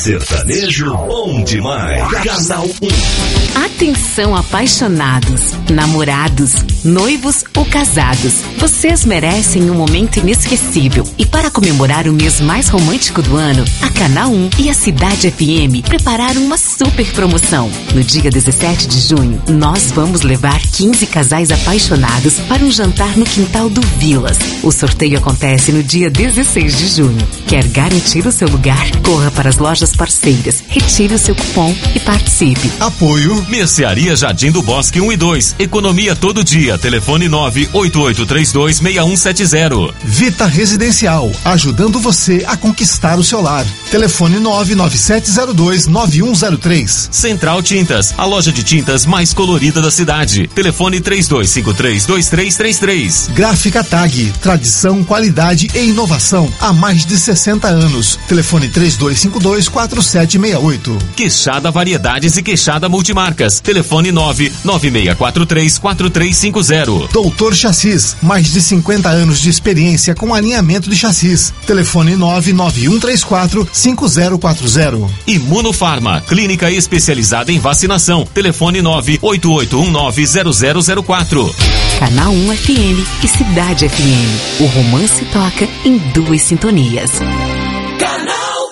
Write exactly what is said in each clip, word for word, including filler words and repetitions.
Sertanejo bom demais. Canal um. Atenção, apaixonados, namorados, noivos ou casados. Vocês merecem um momento inesquecível. E para comemorar o mês mais romântico do ano, a Canal um e a Cidade F M prepararam uma super promoção. No dia dezessete de junho, nós vamos levar quinze casais apaixonados para um jantar no quintal do Vilas. O sorteio acontece no dia dezesseis de junho. Quer garantir o seu lugar? Corra para as lojas parceiras, retire o seu cupom e participe. Apoio Mercearia Jardim do Bosque um e dois. Economia todo dia. Telefone nove oito oito três dois seis um sete zero. Vita Residencial, ajudando você a conquistar o seu lar. Telefone nove nove sete zero dois nove um zero três. Central Tintas, a loja de tintas mais colorida da cidade. Telefone três dois cinco três dois três três três. Gráfica Tag, tradição, qualidade e inovação há mais de sessenta anos. Telefone três dois cinco dois quatro sete seis oito. Queixada Variedades e Queixada Multimarcas. Telefone nove nove seis quatro três quatro três cinco zero. Doutor Chassis, mais de cinquenta anos de experiência com alinhamento de chassis. Telefone nove nove um três quatro cinco zero quatro zero. Imunofarma, clínica especializada em vacinação. Telefone nove oito oito um nove zero zero zero quatro. Canal um F M e Cidade F M. O romance toca em duas sintonias. Canal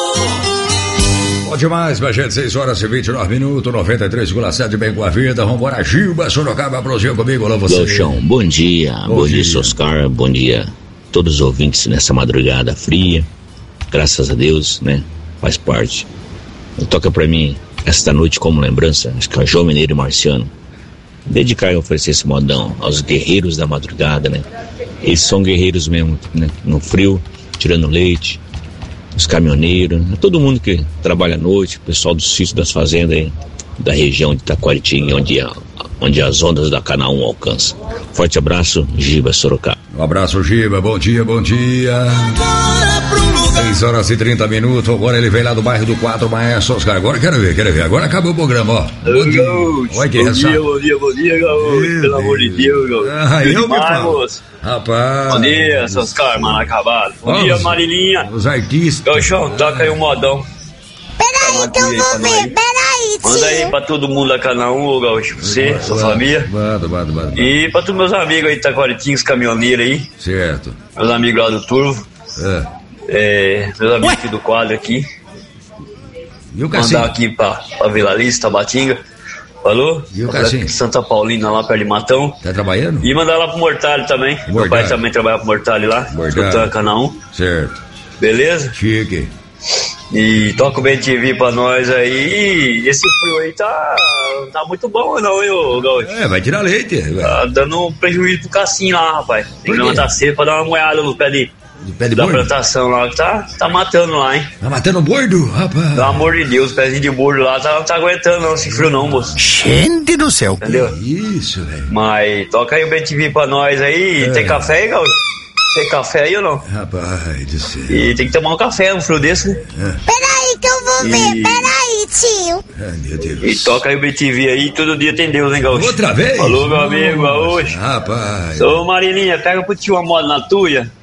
um. Bom demais, pra gente, seis horas e vinte e nove minutos, noventa e três vírgula sete, bem com a vida. Vambora, Gilba, Sorocaba, Brasil comigo, olá você. Gauchão, bom dia, bom, bom dia, dia Oscar, bom dia todos os ouvintes nessa madrugada fria. Graças a Deus, né, faz parte. Toca pra mim, esta noite como lembrança, acho que é o João Mineiro e Marciano. Dedicar e oferecer esse modão aos guerreiros da madrugada, né? Eles são guerreiros mesmo, né? No frio, tirando leite, os caminhoneiros, todo mundo que trabalha à noite, o pessoal do sítio das fazendas aí, da região de Taquaritinga, onde, a, onde as ondas da Canal um alcançam. Forte abraço, Giba, Sorocaba. Um abraço, Giba, bom dia, bom dia. seis horas e trinta minutos, agora ele vem lá do bairro do Quatro Maestros, cara. Agora quero ver, quero ver. Agora acabou o programa, ó. Bom dia, Oi, que bom dia, bom dia, bom dia, Gaúcho. Pelo amor de Deus, Gaúcho. Ah, eu me falo. Rapaz. Bom dia, seus caras mal acabados. Bom dia, Marilinha. Os artistas. Gauchão, toca aí o modão. Peraí que eu vou ver, peraí, tio. Manda aí pra todo mundo da Canal um, Gaúcho, você, manda, sua manda, família. Manda, manda, manda. E pra todos meus amigos aí, Taquaritinhos, caminhoneiros aí. Certo. Meus amigos lá do Turvo. É. É, meus amigos aqui do quadro aqui. E o Cassinho? Mandar aqui pra, pra Vila Alice, Tabatinga. Falou? E o Cassinho? Santa Paulina lá perto de Matão. Tá trabalhando? E mandar lá pro Mortalho também. Mortalho. Meu pai também trabalha pro Mortalho lá. Escutando Canal um. Certo. Beleza? Chique. E toca o B T V pra nós aí. E esse frio aí tá, tá muito bom, não, hein, Gaúcho? É, vai tirar leite. Vai. Tá dando um prejuízo pro Cassinho lá, rapaz. Tem que levantar cedo pra dar uma moeda no pé de, do pé de da bordo? plantação lá, que tá, tá matando lá, hein? Tá matando bordo, rapaz? Pelo amor de Deus, o pezinho de bordo lá tá, tá aguentando não esse frio não, moço. Gente do céu. Entendeu? Que isso, velho. Mas toca aí o B T V pra nós aí. É. Tem café aí, Gaúcho? Tem café aí ou não? Rapaz do céu. E tem que tomar um café, um frio desse, né? É. Peraí que eu vou E- ver, peraí, tio. Ai, meu Deus. E toca aí o B T V aí, todo dia tem Deus, hein, Gaúcho? Outra vez? Falou, meu amigo, Gaúcho. Rapaz. Ô, Marilinha, pega pro tio uma moda na tuia.